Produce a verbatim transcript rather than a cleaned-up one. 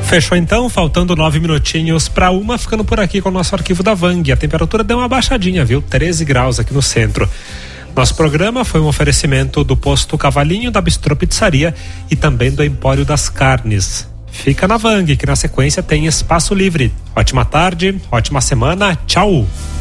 Fechou então, faltando nove minutinhos para uma, ficando por aqui com o nosso arquivo da Vang. A temperatura deu uma baixadinha, viu? treze graus aqui no centro. Nosso programa foi um oferecimento do Posto Cavalinho, da Bistrô Pizzaria e também do Empório das Carnes. Fica na Vang, que na sequência tem Espaço Livre. Ótima tarde, ótima semana, tchau!